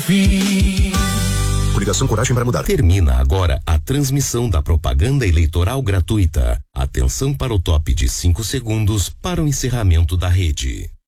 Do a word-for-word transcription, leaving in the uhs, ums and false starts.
Fim. Coligação Coragem para Mudar. Termina agora a transmissão da propaganda eleitoral gratuita. Atenção para o top de cinco segundos para o encerramento da rede.